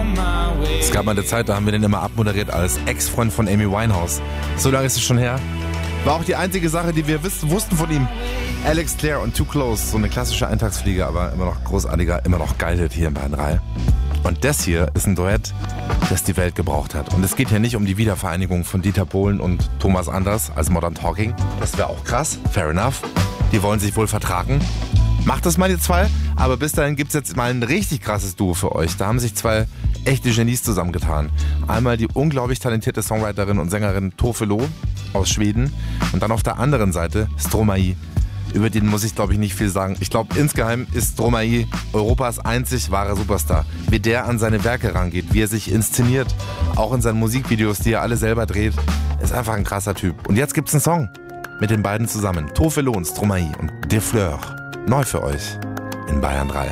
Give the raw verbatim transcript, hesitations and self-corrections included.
Es gab mal eine Zeit, da haben wir den immer abmoderiert als Ex-Freund von Amy Winehouse. So lange ist es schon her. War auch die einzige Sache, die wir wissen, wussten von ihm. Alex Clare und Too Close, so eine klassische Eintagsfliege, aber immer noch großartiger, immer noch geil hier in Bayern drei. Und das hier ist ein Duett, das die Welt gebraucht hat. Und es geht hier nicht um die Wiedervereinigung von Dieter Bohlen und Thomas Anders als Modern Talking. Das wäre auch krass, fair enough. Die wollen sich wohl vertragen. Macht das mal die zwei, aber bis dahin gibt's jetzt mal ein richtig krasses Duo für euch. Da haben sich zwei echte Genies zusammengetan. Einmal die unglaublich talentierte Songwriterin und Sängerin Tove Lo aus Schweden und dann auf der anderen Seite Stromae. Über den muss ich, glaube ich, nicht viel sagen. Ich glaube, insgeheim ist Stromae Europas einzig wahre Superstar. Wie der an seine Werke rangeht, wie er sich inszeniert, auch in seinen Musikvideos, die er alle selber dreht, ist einfach ein krasser Typ. Und jetzt gibt's einen Song mit den beiden zusammen. Tove Lo und Stromae und Des Fleurs. Neu für euch in Bayern drei.